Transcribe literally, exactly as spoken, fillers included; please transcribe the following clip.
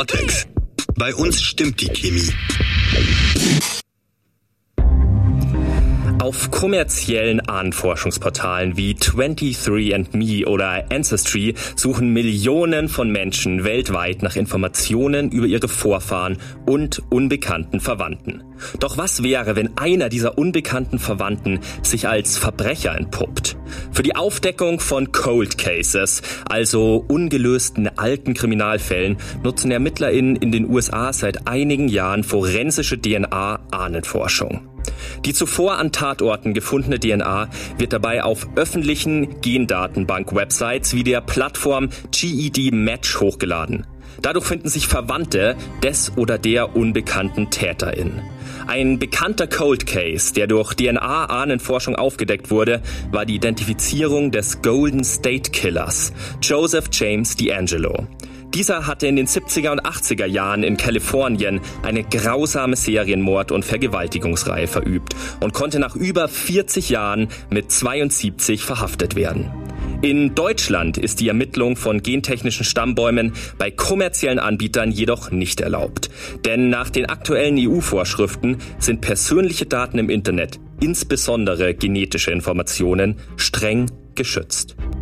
Cortex. Bei uns stimmt die Chemie. Auf kommerziellen Ahnenforschungsportalen wie twenty-three and me oder Ancestry suchen Millionen von Menschen weltweit nach Informationen über ihre Vorfahren und unbekannten Verwandten. Doch was wäre, wenn einer dieser unbekannten Verwandten sich als Verbrecher entpuppt? Für die Aufdeckung von Cold Cases, also ungelösten alten Kriminalfällen, nutzen ErmittlerInnen in den U S A seit einigen Jahren forensische D N A-Ahnenforschung. Die zuvor an Tatorten gefundene D N A wird dabei auf öffentlichen Gendatenbank-Websites wie der Plattform G E D Match hochgeladen. Dadurch finden sich Verwandte des oder der unbekannten TäterInnen. Ein bekannter Cold Case, der durch D N A-Ahnenforschung aufgedeckt wurde, war die Identifizierung des Golden State Killers, Joseph James DeAngelo. Dieser hatte in den siebziger und achtziger Jahren in Kalifornien eine grausame Serienmord- und Vergewaltigungsreihe verübt und konnte nach über vierzig Jahren mit zweiundsiebzig verhaftet werden. In Deutschland ist die Ermittlung von gentechnischen Stammbäumen bei kommerziellen Anbietern jedoch nicht erlaubt. Denn nach den aktuellen E U-Vorschriften sind persönliche Daten im Internet, insbesondere genetische Informationen, streng geschützt.